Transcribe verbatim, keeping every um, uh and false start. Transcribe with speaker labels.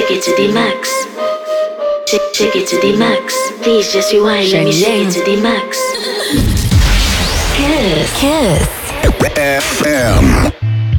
Speaker 1: shake it to the max. Shake, shake it to the max. Please just rewind, let me shake it to the max. Kiss. Kiss.
Speaker 2: F M.